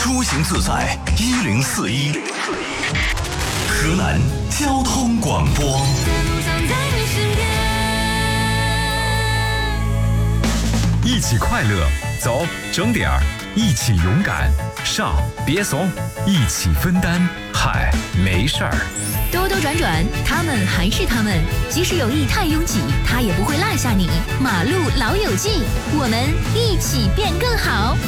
出行自在1041，河南交通广播。 一起快乐，走，整点儿；一起勇敢，上，别怂；一起分担，嗨，没事儿。 兜兜转转，他们还是他们，即使有意太拥挤，他也不会落下你。马路老友记，我们一起变更好。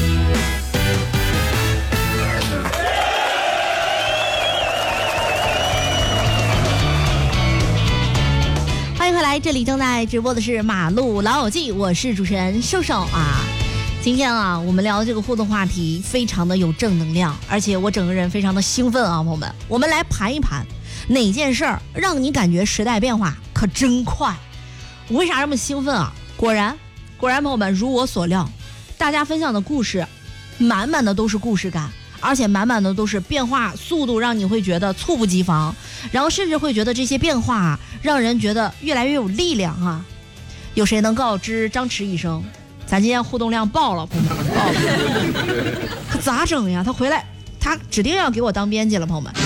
欢迎回来，这里正在直播的是马路老友记，我是主持人瘦瘦啊。今天啊，我们聊的这个互动话题非常的有正能量，而且我整个人非常的兴奋啊，朋友们，我们来盘一盘哪件事儿让你感觉时代变化可真快。我为啥这么兴奋啊？果然朋友们，如我所料，大家分享的故事满满的都是故事感，而且满满的都是变化速度，让你会觉得猝不及防，然后甚至会觉得这些变化啊，让人觉得越来越有力量啊。有谁能告知张弛一声，咱今天互动量爆了，朋友们，爆了，可咋整呀？他回来，他指定要给我当编辑了，朋友们。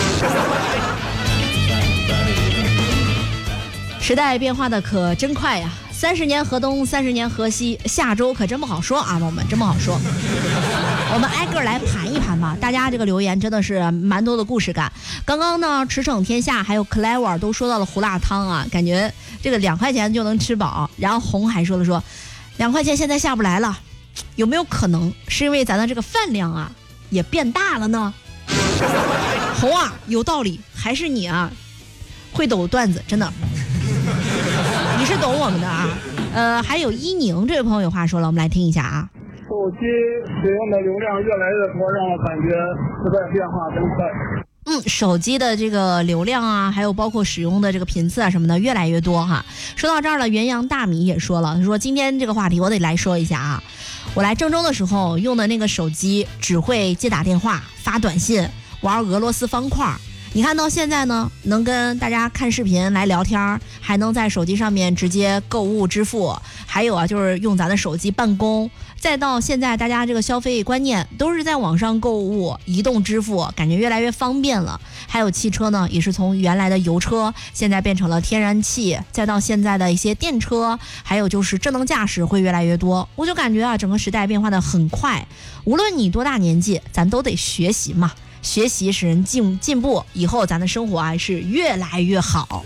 时代变化的可真快呀！30年河东，30年河西，下周可真不好说啊，朋友们，真不好说。我们挨个来盘一盘吧，大家这个留言真的是蛮多的故事感。刚刚呢，驰骋天下还有 Clever 都说到了胡辣汤啊，感觉这个2块钱就能吃饱。然后红还说2块钱现在下不来了，有没有可能是因为咱的这个饭量啊也变大了呢？红啊，有道理，还是你啊会抖段子，真的。你是懂我们的啊。还有一宁这位朋友有话说了，我们来听一下啊。 手机使用的流量越来越多，让我感觉时代变化真快。 手机的这个流量啊，还有包括使用的这个频次啊什么的越来越多哈。说到这儿了，元阳大米也说了，他说今天这个话题我得来说一下啊。我来郑州的时候用的那个手机只会接打电话、发短信、玩俄罗斯方块。你看到现在呢，能跟大家看视频来聊天，还能在手机上面直接购物支付，还有啊就是用咱的手机办公，再到现在大家这个消费观念都是在网上购物、移动支付，感觉越来越方便了。还有汽车呢，也是从原来的油车现在变成了天然气，再到现在的一些电车，还有就是智能驾驶会越来越多。我就感觉啊，整个时代变化的很快，无论你多大年纪，咱都得学习嘛。学习使人进步，以后咱的生活啊是越来越好。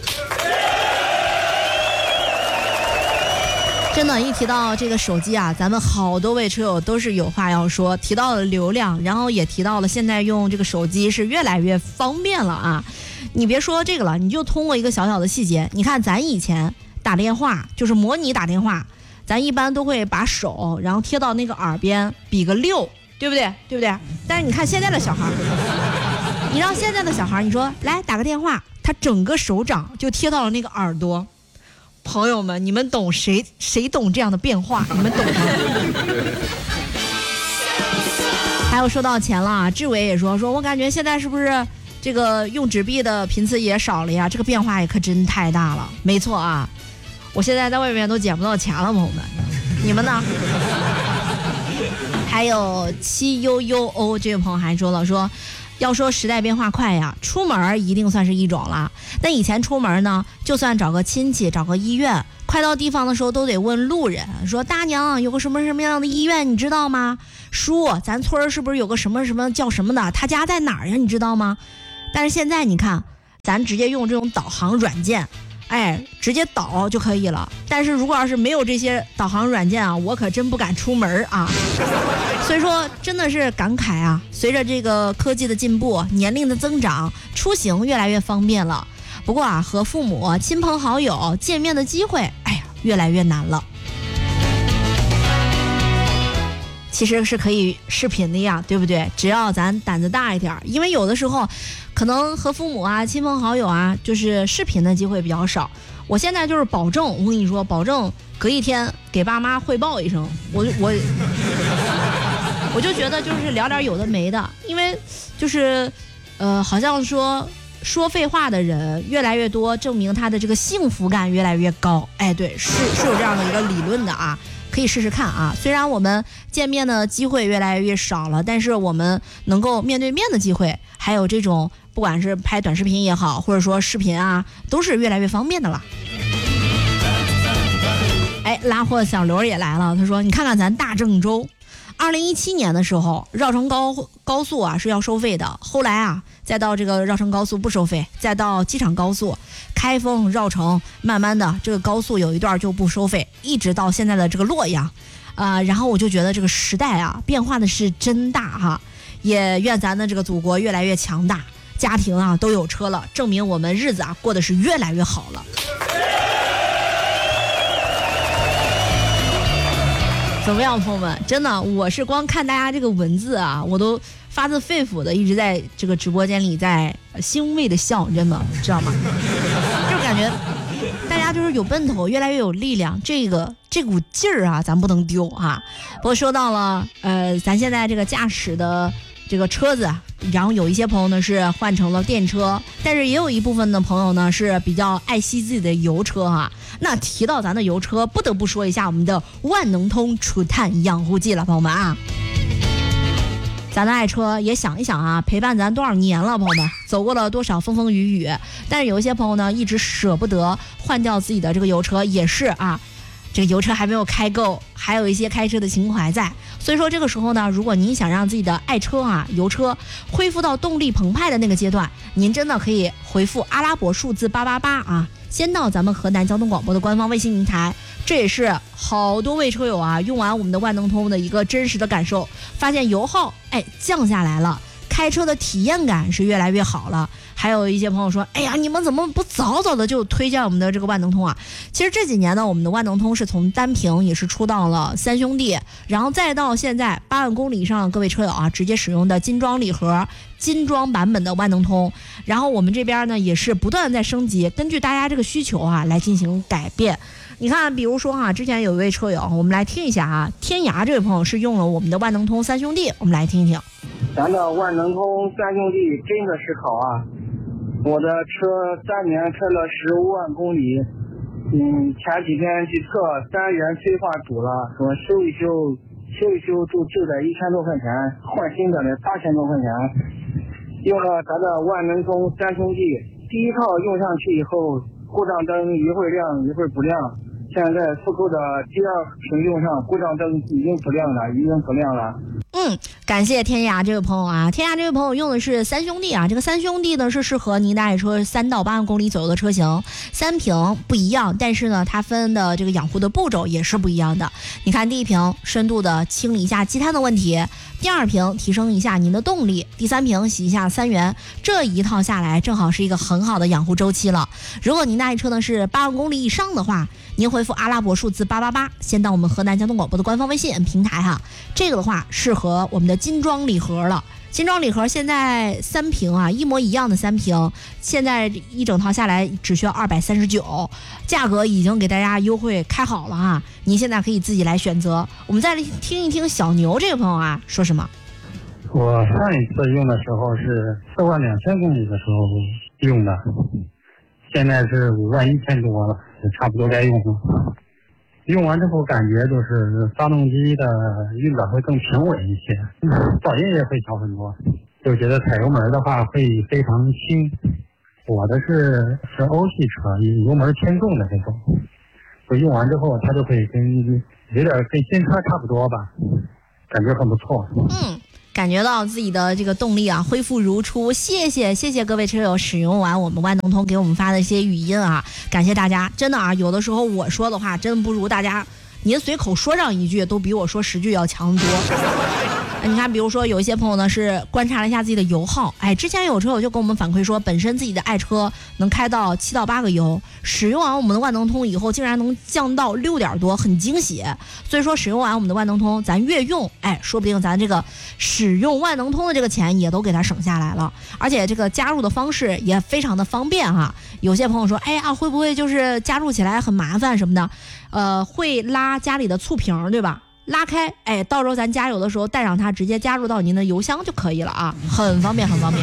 真的，一提到这个手机啊，咱们好多位车友都是有话要说，提到了流量，然后也提到了现在用这个手机是越来越方便了啊。你别说这个了，你就通过一个小小的细节，你看咱以前打电话就是模拟打电话，咱一般都会把手然后贴到那个耳边比个6，对不对？对不对？但是你看现在的小孩，你让现在的小孩，你说来打个电话，他整个手掌就贴到了那个耳朵。朋友们，你们懂谁懂这样的变化？你们懂吗？还有说到钱了啊，志伟也说我感觉现在是不是这个用纸币的频次也少了呀？这个变化也可真太大了。没错啊，我现在在外面都捡不到钱了，朋友们，你们呢？还有7UUO 这位朋友还说了，要说时代变化快呀，出门一定算是一种了。但以前出门呢，就算找个亲戚、找个医院，快到地方的时候都得问路人，说大娘有个什么什么样的医院你知道吗？叔，咱村是不是有个什么什么叫什么的？他家在哪儿呀？你知道吗？但是现在你看，咱直接用这种导航软件，直接导就可以了。但是如果要是没有这些导航软件啊，我可真不敢出门啊。所以说真的是感慨啊，随着这个科技的进步，年龄的增长，出行越来越方便了。不过啊，和父母、亲朋好友见面的机会，越来越难了。其实是可以视频的呀，对不对？只要咱胆子大一点，因为有的时候可能和父母啊、亲朋好友啊，就是视频的机会比较少。我现在就是保证，我跟你说，保证隔一天给爸妈汇报一声，我就觉得就是聊点有的没的，因为就是好像说废话的人越来越多，证明他的这个幸福感越来越高。对，是有这样的一个理论的啊。 可以试试看啊。虽然我们见面的机会越来越少了，但是我们能够面对面的机会，还有这种不管是拍短视频也好，或者说视频啊，都是越来越方便的了。哎，拉货小刘也来了，他说你看看咱大郑州2017年的时候，绕城高速啊是要收费的，后来啊再到这个绕城高速不收费，再到机场高速开封绕城，慢慢的这个高速有一段就不收费，一直到现在的这个洛阳然后我就觉得这个时代啊变化的是真大哈，也愿咱的这个祖国越来越强大，家庭啊都有车了，证明我们日子啊过得是越来越好了。怎么样，朋友们？真的，我是光看大家这个文字啊，我都发自肺腑的一直在这个直播间里在欣慰的笑，真的，知道吗？就感觉大家就是有奔头，越来越有力量，这股劲儿啊，咱不能丢啊。不过说到了，咱现在这个驾驶的这个车子，然后有一些朋友呢是换成了电车，但是也有一部分的朋友呢是比较爱惜自己的油车哈。那提到咱的油车，不得不说一下我们的万能通除碳养护剂了，朋友们啊。咱的爱车也想一想啊，陪伴咱多少年了，朋友们，走过了多少风风雨雨。但是有一些朋友呢，一直舍不得换掉自己的这个油车，也是啊。这个油车还没有开够，还有一些开车的情怀在，所以说这个时候呢，如果您想让自己的爱车啊油车恢复到动力澎湃的那个阶段，您真的可以回复阿拉伯数字888啊，先到咱们河南交通广播的官方微信平台。这也是好多位车友啊用完我们的万能通的一个真实的感受，发现油耗降下来了，开车的体验感是越来越好了。还有一些朋友说，哎呀，你们怎么不早早的就推荐我们的这个万能通啊？其实这几年呢，我们的万能通是从单屏也是出到了3兄弟，然后再到现在8万公里以上的各位车友啊，直接使用的金装礼盒、金装版本的万能通。然后我们这边呢也是不断的在升级，根据大家这个需求啊来进行改变。你看，比如说啊，之前有一位车友，我们来听一下啊，天涯这位朋友是用了我们的万能通3兄弟，我们来听一听。 咱的万能通3兄弟真的是好啊！我的车3年开了15万公里，前几天去测3元催化组了，说修一修就旧的1000多块钱，换新的8000多块钱。用了咱的万能通3兄弟，第一套用上去以后，故障灯一会儿亮一会儿不亮。现在复购的第二瓶用上，故障灯已经不亮了。 感谢天涯这位朋友啊，天涯这位朋友用的是3兄弟啊，这个3兄弟呢是适合您的爱车3到8万公里左右的车型，3瓶不一样，但是呢它分的这个养护的步骤也是不一样的。你看，第一瓶深度的清理一下积碳的问题，第二瓶提升一下您的动力，第3瓶洗一下3元，这一套下来正好是一个很好的养护周期了。如果您的爱车呢是8万公里以上的话，您回复阿拉伯数字888，先到我们河南交通广播的官方微信平台哈。这个的话适合我们的金装礼盒了。金装礼盒现在3瓶啊，一模一样的3瓶，现在一整套下来只需要239，价格已经给大家优惠开好了啊！您现在可以自己来选择。我们再来听一听小牛这个朋友啊说什么。 我上一次用的时候是4万2000公里的时候用的，现在是5万1000多了，差不多该用了。用完之后感觉就是发动机的运转会更平稳一些，噪音也会小很多，就觉得踩油门的话会非常轻。我的是欧系车，油门偏重的这种，就用完之后它就会有点跟新车差不多吧，感觉很不错。 感觉到自己的这个动力啊恢复如初，谢谢各位车友使用完我们万能通给我们发的一些语音啊，感谢大家。真的啊，有的时候我说的话真不如大家您随口说上一句都比我说10句要强多。你看，比如说有一些朋友呢是观察了一下自己的油耗，之前有车友就跟我们反馈说，本身自己的爱车能开到7到8个油，使用完我们的万能通以后竟然能降到6点多，很惊喜。所以说使用完我们的万能通，咱越用说不定咱这个使用万能通的这个钱也都给它省下来了，而且这个加入的方式也非常的方便哈。有些朋友说，会不会就是加入起来很麻烦什么的？会拉家里的醋瓶对吧？拉开，到时候咱加油的时候带上它，直接加入到您的油箱就可以了啊，很方便，很方便。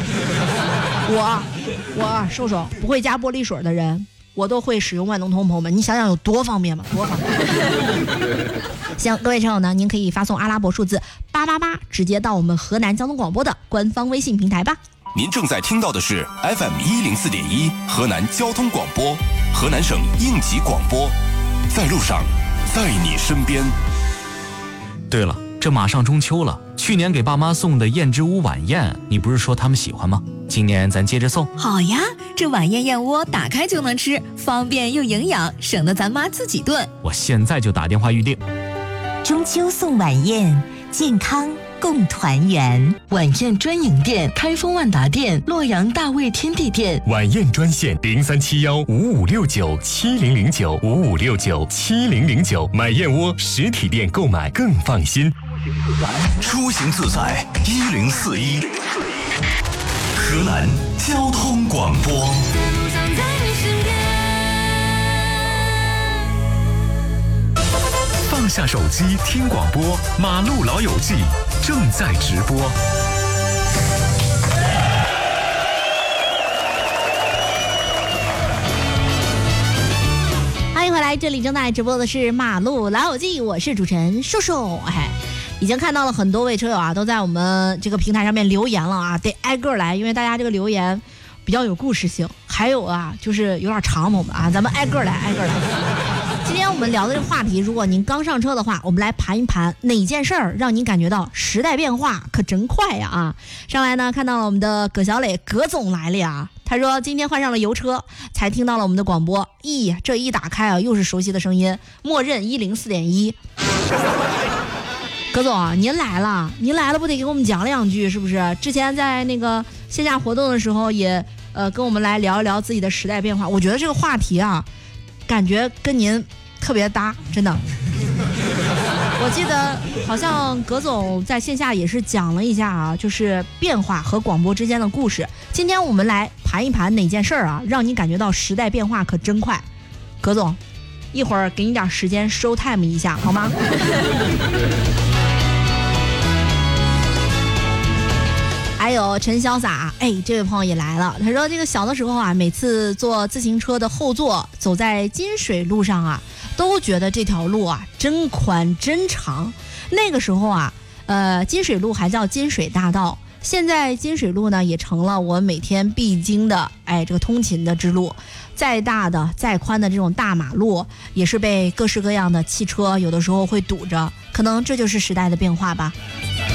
我瘦瘦不会加玻璃水的人，我都会使用万能通，朋友们，你想想有多方便吗？多方便。 行，各位车友呢，您可以发送阿拉伯数字888，直接到我们河南交通广播的官方微信平台吧。 您正在听到的是 FM104.1 河南交通广播，河南省应急广播，在路上，在你身边。 对了，这马上中秋了，去年给爸妈送的燕之屋晚宴，你不是说他们喜欢吗？今年咱接着送。 好呀，这晚宴燕窝打开就能吃，方便又营养，省得咱妈自己炖。 我现在就打电话预定。 中秋送晚宴，健康共团圆。 晚宴专营店：开封万达店、洛阳大卫天地店。 晚宴专线03715569700955697009。买燕窝实体店购买更放心。 出行自在1041，河南交通广播。 放下手机听广播，马路老友记正在直播。 欢迎回来，这里正在直播的是马路老友记，我是主持人瘦瘦。已经看到了很多位车友啊，都在我们这个平台上面留言了啊，得挨个来，因为大家这个留言比较有故事性，还有啊就是有点长，朋友们啊，咱们挨个来。今天我们聊的这个话题，如果您刚上车的话，我们来盘一盘哪件事儿让您感觉到时代变化可真快呀啊！上来呢看到了我们的葛小磊，葛总来了呀。他说今天换上了油车，才听到了我们的广播，这一打开啊，又是熟悉的声音，默认104.1。葛总啊，您来了不得给我们讲两句是不是？之前在那个线下活动的时候也跟我们来聊一聊自己的时代变化，我觉得这个话题啊，感觉跟您特别搭，真的。我记得好像葛总在线下也是讲了一下啊，就是变化和广播之间的故事。今天我们来盘一盘哪件事儿啊，让你感觉到时代变化可真快。葛总，一会儿给你点时间收 time 一下好吗？还有陈潇洒，这位朋友也来了。他说这个小的时候啊，每次坐自行车的后座，走在金水路上啊，都觉得这条路啊真宽真长。那个时候啊，金水路还叫金水大道，现在金水路呢也成了我每天必经的这个通勤的之路。再大的再宽的这种大马路，也是被各式各样的汽车有的时候会堵着，可能这就是时代的变化吧。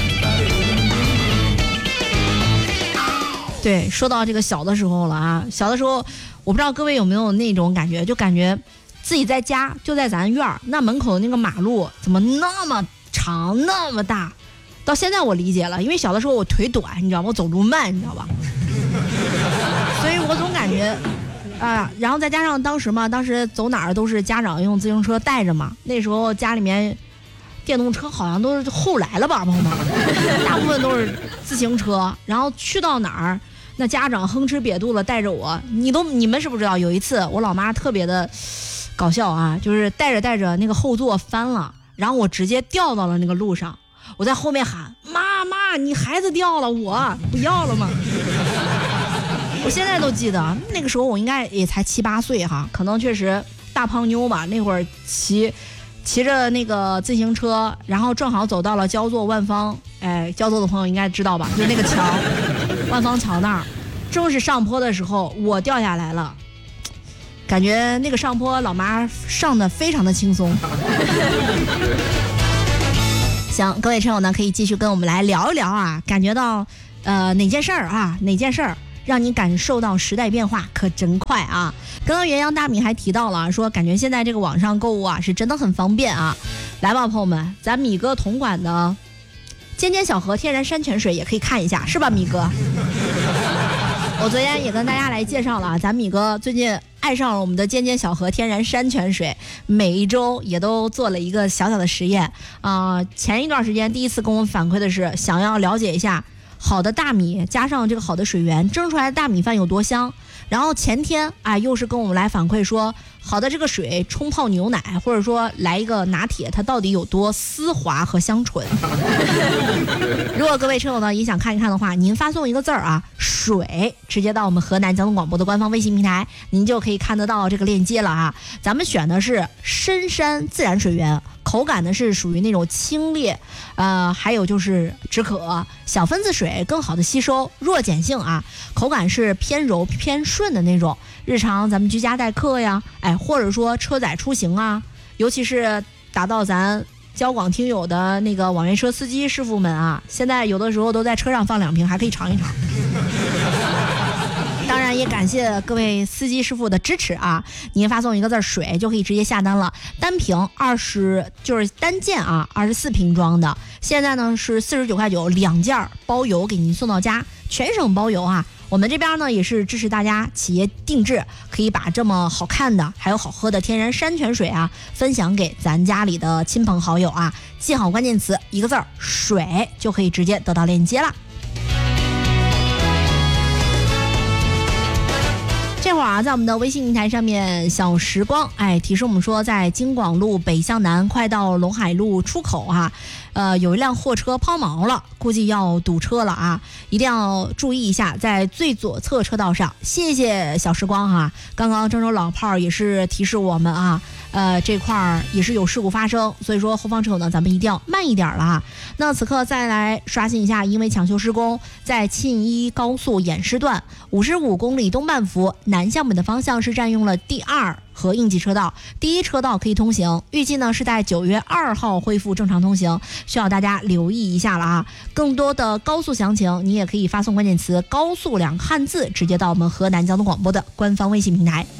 对，说到这个小的时候了啊，小的时候我不知道各位有没有那种感觉，就感觉自己在家就在咱院儿，那门口的那个马路怎么那么长那么大。到现在我理解了，因为小的时候我腿短，你知道吗？我走路慢，你知道吧？所以我总感觉然后再加上当时走哪儿都是家长用自行车带着嘛，那时候家里面电动车好像都是后来了吧，朋友们，大部分都是自行车。然后去到哪儿，那家长哼哧瘪肚了带着我，你们是不是知道？有一次我老妈特别的搞笑啊，就是带着那个后座翻了，然后我直接掉到了那个路上，我在后面喊妈，你孩子掉了，我不要了吗？我现在都记得那个时候我应该也才7、8岁哈，可能确实大胖妞吧，那会儿骑着那个自行车，然后正好走到了焦作万方，焦作的朋友应该知道吧，就是那个桥，万方桥那儿，正是上坡的时候，我掉下来了，感觉那个上坡老妈上的非常的轻松。行，各位车友呢可以继续跟我们来聊一聊啊，感觉到哪件事儿让你感受到时代变化可真快啊。刚刚元阳大米还提到了说，感觉现在这个网上购物啊是真的很方便啊。来吧朋友们，咱米哥同款的尖尖小河天然山泉水也可以看一下，是吧米哥？我昨天也跟大家来介绍了，咱米哥最近爱上了我们的尖尖小河天然山泉水，每一周也都做了一个小小的实验前一段时间第一次跟我们反馈的是想要了解一下好的大米加上这个好的水源蒸出来的大米饭有多香，然后前天又是跟我们来反馈说好的这个水冲泡牛奶，或者说来一个拿铁，它到底有多丝滑和香醇？如果各位车友呢也想看一看的话，您发送一个字儿啊，水，直接到我们河南交通广播的官方微信平台，您就可以看得到这个链接了啊。咱们选的是深山自然水源，口感呢是属于那种清冽，还有就是止渴，小分子水更好的吸收，弱碱性啊，口感是偏柔偏顺的那种。日常咱们居家待客呀，或者说车载出行啊，尤其是达到咱交广听友的那个网约车司机师傅们啊，现在有的时候都在车上放2瓶，还可以尝一尝。当然也感谢各位司机师傅的支持啊！您发送一个字水就可以直接下单了，单瓶就是单件啊，24瓶装的，现在呢是49.9块，2件包邮给您送到家，全省包邮啊！我们这边呢也是支持大家企业定制，可以把这么好看的还有好喝的天然山泉水啊分享给咱家里的亲朋好友啊，记好关键词一个字水就可以直接得到链接了。这会儿啊，在我们的微信平台上面，小时光提示我们说，在京广路北向南快到陇海路出口啊，有一辆货车抛锚了，估计要堵车了啊，一定要注意一下，在最左侧车道上。谢谢小时光哈，刚刚郑州老炮也是提示我们啊，这块儿也是有事故发生，所以说后方车友呢，咱们一定要慢一点了啊。那此刻再来刷新一下，因为抢修施工，在庆一高速偃师段55公里东半幅南向北的方向是占用了第2和应急车道，第1车道可以通行，预计呢是在9月2号恢复正常通行，需要大家留意一下了啊。更多的高速详情，你也可以发送关键词高速2个汉字，直接到我们河南交通广播的官方微信平台。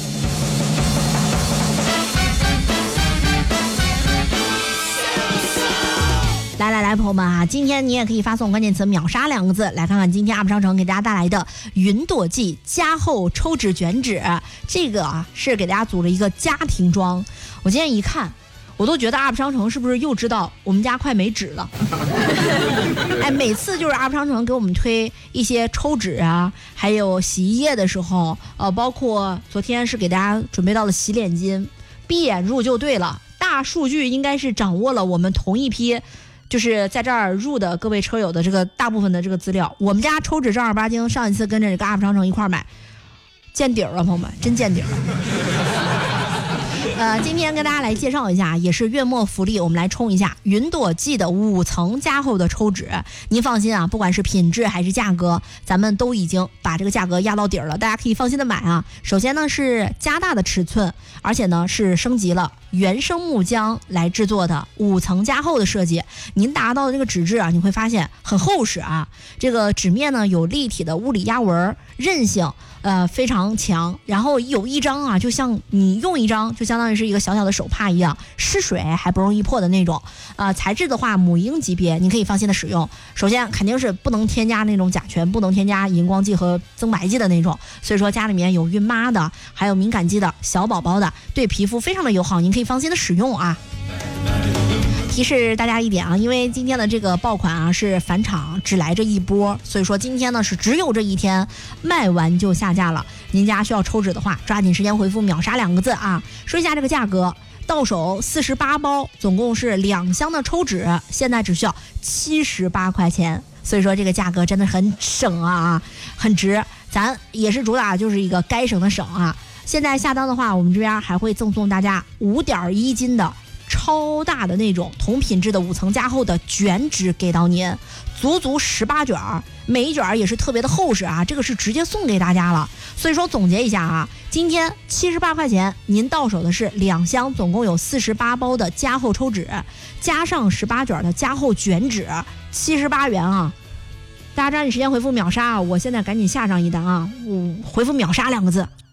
来，朋友们啊，今天你也可以发送关键词秒杀2个字，来看看今天 UP 商城给大家带来的云朵记加厚抽纸卷纸，这个啊是给大家组了一个家庭装。我今天一看，我都觉得 UP 商城是不是又知道我们家快没纸了？每次就是 UP 商城给我们推一些抽纸啊，还有洗衣液的时候，包括昨天是给大家准备到了洗脸巾，闭眼入就对了。大数据应该是掌握了我们同一批。就是在这儿入的各位车友的这个大部分的这个资料，我们家抽纸正儿八经，上一次跟着这个 UP 商城一块买，见底儿了，朋友们，真见底儿了。今天跟大家来介绍一下，也是月末福利，我们来冲一下云朵记的5层加厚的抽纸。您放心啊，不管是品质还是价格，咱们都已经把这个价格压到底儿了，大家可以放心的买啊。首先呢是加大的尺寸，而且呢是升级了原生木浆来制作的5层加厚的设计，您达到的这个纸质啊，你会发现很厚实啊。这个纸面呢有立体的物理压纹，韧性非常强，然后有一张啊，就像你用一张，就相当于是一个小小的手帕一样，湿水还不容易破的那种。材质的话，母婴级别，你可以放心的使用。首先肯定是不能添加那种甲醛，不能添加荧光剂和增白剂的那种。所以说家里面有孕妈的，还有敏感肌的小宝宝的，对皮肤非常的友好，您可以放心的使用啊。提示大家一点啊，因为今天的这个爆款啊是返场只来这一波，所以说今天呢是只有这一天，卖完就下架了。您家需要抽纸的话，抓紧时间回复秒杀2个字啊。说一下这个价格，到手48包，总共是2箱的抽纸，现在只需要78块钱，所以说这个价格真的很省啊，很值。咱也是主打就是一个该省的省啊。现在下单的话，我们这边还会赠送大家5.1斤的超大的那种同品质的5层加厚的卷纸给到您，足18卷，每一卷也是特别的厚实啊，这个是直接送给大家了。所以说总结一下啊，今天78块钱您到手的是2箱，总共有48包的加厚抽纸，加上18卷的加厚卷纸，78元啊。大家抓紧时间回复秒杀啊！我现在赶紧下上一单啊！回复秒杀2个字。